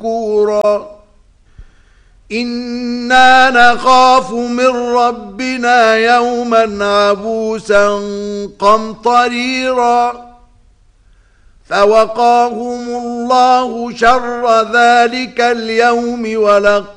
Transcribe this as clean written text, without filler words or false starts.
شكورا إنا نخاف من ربنا يوما عبوسا قمطريرا فوقاهم الله شر ذلك اليوم ولقاهم